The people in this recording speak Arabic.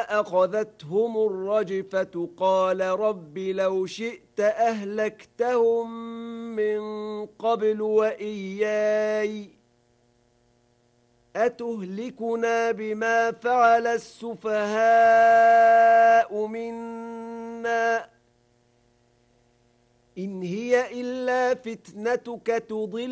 أخذتهم الرجفة قال رب لو شئت أهلكتهم من قبل وإياي أتهلكنا بما فعل السفهاء منا إن هي إلا فتنتك تضل